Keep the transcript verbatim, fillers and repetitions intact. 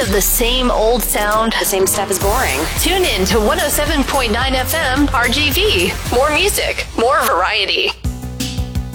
of the same old sound? The same stuff is boring. Tune in to one oh seven point nine F M R G V. More music, more variety.